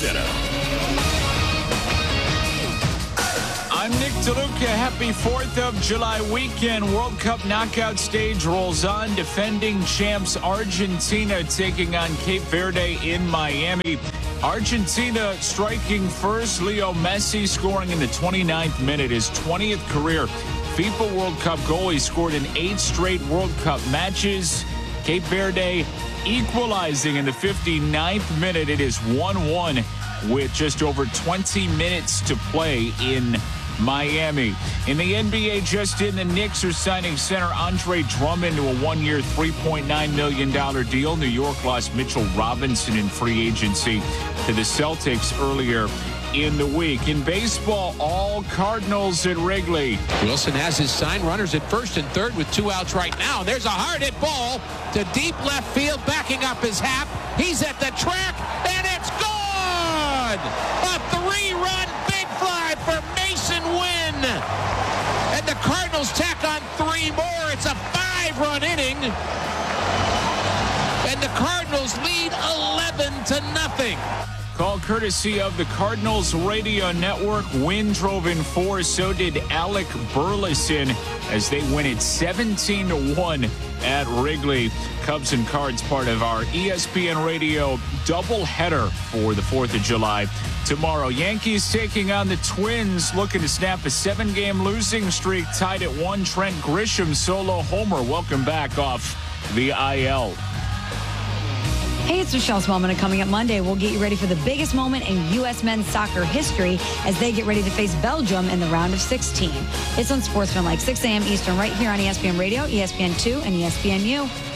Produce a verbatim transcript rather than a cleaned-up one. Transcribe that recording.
Center. I'm Nick DeLuca. Happy fourth of July weekend. World Cup knockout stage rolls on. Defending champs Argentina taking on Cape Verde in Miami. Argentina striking first. Leo Messi scoring in the twenty-ninth minute, his twentieth career FIFA World Cup goal. He scored in eight straight World Cup matches. Cape Verde equalizing in the fifty-ninth minute. It is one one with just over twenty minutes to play in Miami. In the N B A, just in, the Knicks are signing center Andre Drummond to a one-year, three point nine million dollars deal. New York lost Mitchell Robinson in free agency to the Celtics earlier in the week. In baseball, all Cardinals at Wrigley. Wilson has his sign, runners at first and third with two outs right now. There's a hard hit ball to deep left field, backing up his Happ. He's at the track, and it's gone! A three-run big fly for Mason Wynn. And the Cardinals tack on three more. It's a five-run inning. And the Cardinals lead eleven to nothing. Call courtesy of the Cardinals Radio Network. Wynn drove in four, so did Alec Burleson as they win it seventeen to one at Wrigley. Cubs and Cards, part of our E S P N Radio doubleheader for the fourth of July. Tomorrow, Yankees taking on the Twins, looking to snap a seven-game losing streak, tied at one. Trent Grisham solo homer. Welcome back off the I L. Hey, it's Michelle Smallman. Coming up Monday, we'll get you ready for the biggest moment in U S men's soccer history as they get ready to face Belgium in the round of sixteen. It's on Sportsman like six a.m. Eastern right here on E S P N Radio, E S P N two, and E S P N U.